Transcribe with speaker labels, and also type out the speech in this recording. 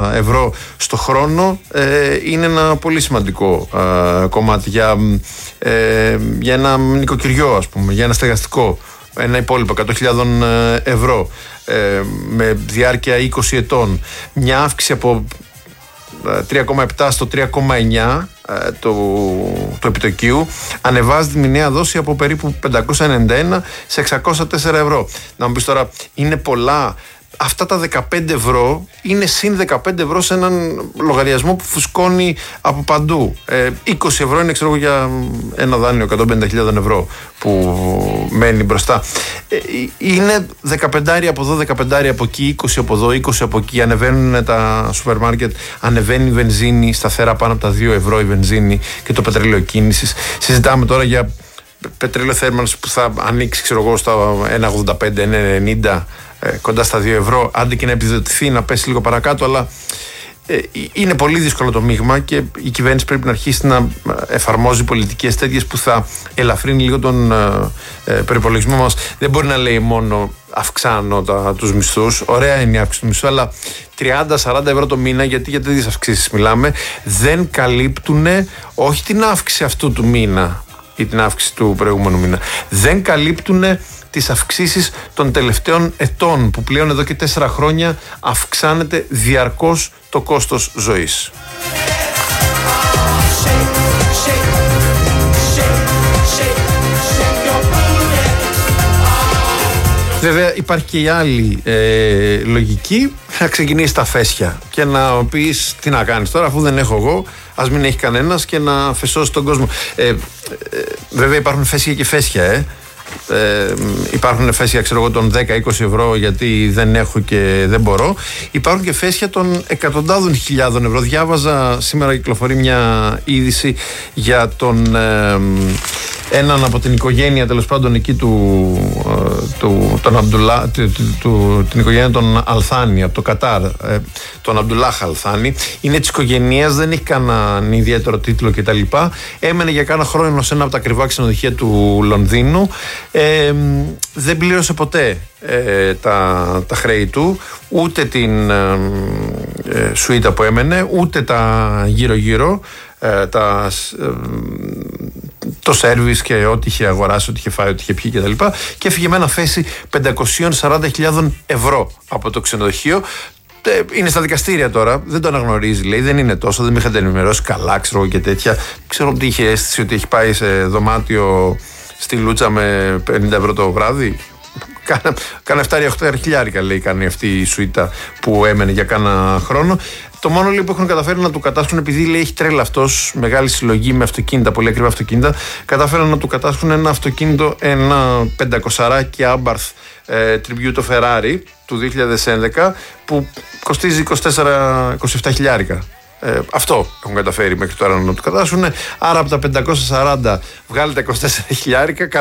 Speaker 1: ευρώ στο χρόνο είναι ένα πολύ σημαντικό κομμάτι για ένα νοικοκυριό, ας πούμε, για ένα στεγαστικό. Ένα υπόλοιπο 100.000 ευρώ με διάρκεια 20 ετών. Μια αύξηση από 3,7 στο 3,9 του επιτοκίου ανεβάζει τη μηνιαία δόση από περίπου 591 σε 604 ευρώ. Να μου πεις τώρα, είναι πολλά? Αυτά τα 15 ευρώ είναι συν 15 ευρώ σε έναν λογαριασμό που φουσκώνει από παντού. 20 ευρώ είναι, ξέρω εγώ, για ένα δάνειο 150.000 ευρώ που μένει μπροστά. Είναι 15 από εδώ, 15 από εκεί, 20 από εδώ, 20 από εκεί. Ανεβαίνουν τα σούπερ μάρκετ, ανεβαίνει η βενζίνη σταθερά πάνω από τα 2 ευρώ η βενζίνη και το πετρέλαιο κίνησης. Συζητάμε τώρα για πετρέλαιο θέρμανσης που θα ανοίξει, ξέρω εγώ, στα 1,85, 1,90, κοντά στα 2 ευρώ, άντε και να επιδοτηθεί, να πέσει λίγο παρακάτω, αλλά είναι πολύ δύσκολο το μείγμα και η κυβέρνηση πρέπει να αρχίσει να εφαρμόζει πολιτικές τέτοιες που θα ελαφρύνει λίγο τον προϋπολογισμό μας. Δεν μπορεί να λέει μόνο αυξάνω τους μισθούς. Ωραία είναι η αύξηση του μισθού, αλλά 30-40 ευρώ το μήνα, γιατί για τέτοιες αυξήσεις μιλάμε, δεν καλύπτουν όχι την αύξηση αυτού του μήνα ή την αύξηση του προηγούμενου μήνα. Δεν καλύπτουν τις αυξήσεις των τελευταίων ετών, που πλέον εδώ και 4 χρόνια αυξάνεται διαρκώς το κόστος ζωής. Βέβαια υπάρχει και η άλλη λογική, να ξεκινήσει τα φέσια και να πεις τι να κάνεις τώρα, αφού δεν έχω εγώ, ας μην έχει κανένας, και να φεσώσει τον κόσμο. Βέβαια υπάρχουν φέσια και φέσια, υπάρχουν φέσια, ξέρω εγώ, των 10-20 ευρώ γιατί δεν έχω και δεν μπορώ. Υπάρχουν και φέσια των εκατοντάδων χιλιάδων ευρώ. Διάβαζα σήμερα, κυκλοφορεί μια είδηση για έναν από την οικογένεια, τέλος πάντων, εκεί την οικογένεια των Αλθάνη από το Κατάρ, τον Αμπτουλάχ Αλθάνη. Είναι της οικογένειας, δεν έχει κανέναν ιδιαίτερο τίτλο κτλ. Έμενε για κάνα χρόνο σε ένα από τα ακριβά ξενοδοχεία του Λονδίνου. Δεν πλήρωσε ποτέ τα χρέη του, ούτε την σουίτα που έμενε, ούτε τα γύρω-γύρω, το σέρβις και ό,τι είχε αγοράσει, ό,τι είχε φάει, ό,τι είχε πιει κτλ. Και έφυγε με ένα φέση 540.000 ευρώ από το ξενοδοχείο. Είναι στα δικαστήρια τώρα, δεν το αναγνωρίζει, λέει, δεν είναι τόσο, δεν με είχατε ενημερώσει καλά, ξέρω και τέτοια. Ξέρω ότι είχε αίσθηση ότι έχει πάει σε δωμάτιο στη Λούτσα με 50 ευρώ το βράδυ. Κάνα 7-8 χιλιάρικα, λέει, κάνει αυτή η σουίτα που έμενε για κάνα χρόνο. Το μόνο, λέει, που έχουν καταφέρει να του κατάσχουν, επειδή, λέει, έχει τρέλα αυτός, μεγάλη συλλογή με αυτοκίνητα, πολύ ακριβά αυτοκίνητα, καταφέραν να του κατάσχουν ένα αυτοκίνητο, ένα 500 Abarth Tributo Ferrari του 2011 που κοστίζει 27 χιλιάρικα. Αυτό έχουν καταφέρει μέχρι τώρα να του κατάσχουν. Άρα από τα 540 βγάλετε 24 χιλιάρικα.